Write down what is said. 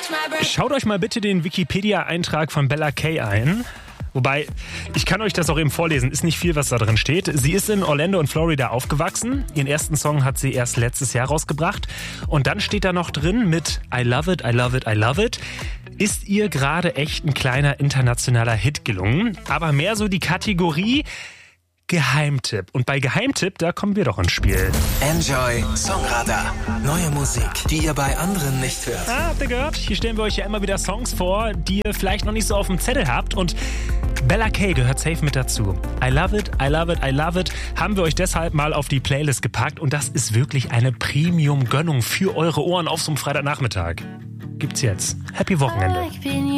Schaut euch mal bitte den Wikipedia-Eintrag von Bella Kay ein. Wobei, ich kann euch das auch eben vorlesen, ist nicht viel, was da drin steht. Sie ist in Orlando und Florida aufgewachsen. Ihren ersten Song hat sie erst letztes Jahr rausgebracht. Und dann steht da noch drin mit I love it, I love it, I love it. Ist ihr gerade echt ein kleiner internationaler Hit gelungen. Aber mehr so die Kategorie Geheimtipp. Und bei Geheimtipp, da kommen wir doch ins Spiel. Enjoy Songradar. Neue Musik, die ihr bei anderen nicht hört. Habt ihr gehört? Hier stellen wir euch ja immer wieder Songs vor, die ihr vielleicht noch nicht so auf dem Zettel habt. Und Bella Kay gehört safe mit dazu. I love it, I love it, I love it. Haben wir euch deshalb mal auf die Playlist gepackt. Und das ist wirklich eine Premium-Gönnung für eure Ohren auf so einem Freitagnachmittag. Gibt's jetzt. Happy Wochenende.